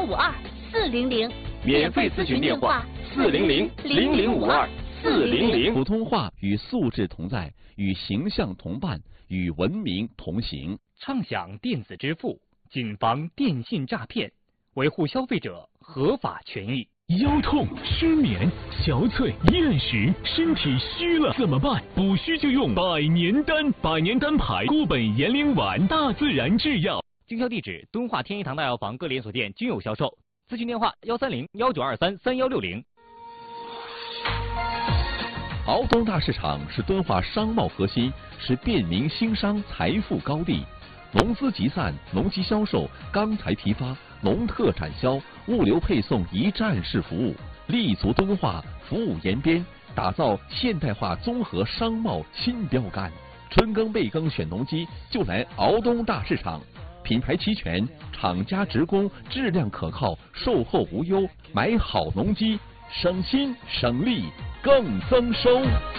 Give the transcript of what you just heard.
0052-400， 免费咨询电话400-0052-400。 普通话与素质同在，与形象同伴，与文明同行。 畅享电子支付，谨防电信诈骗，维护消费者合法权益。 腰痛、失眠、憔悴、厌食，身体虚了怎么办？补虚就用百年丹，百年丹牌固本延龄丸，大自然制药。 经销地址：敦化天一堂大药房各连锁店均有销售。咨询电话：130-1923-3160。 敖东大市场是敦化商贸核心，是便民兴商财富高地。农资集散、农机销售、钢材批发、农特产销、物流配送一站式服务，立足敦化，服务延边，打造现代化综合商贸新标杆。春耕备耕选农机就来敖东大市场，品牌齐全，厂家直供，质量可靠，售后无忧，买好农机，省心省力更增收。